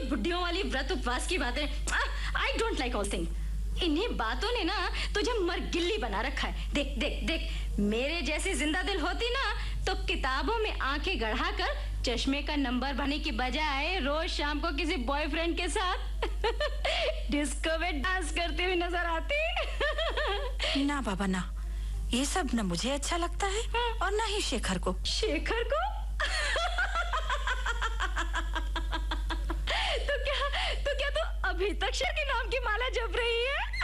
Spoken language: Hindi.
बुड्ढियों वाली व्रत उपवास की बातें, I don't like all thing. इन्हीं बातों ने ना तुझे मरगिल्ली बना रखा है। देख देख देख, मेरे जैसी जिंदा दिल होती ना तो किताबों में आंखें गढ़ाकर चश्मे का नंबर भरने की बजाय रोज शाम को किसी बॉयफ्रेंड के साथ डिस्को में डांस करती हुई नजर आती। ना बाबा ना, ये सब न मुझे अच्छा लगता है और ना ही शेखर को। शेखर को? तो क्या तू अभी तक शनि नाम की माला जप रही है?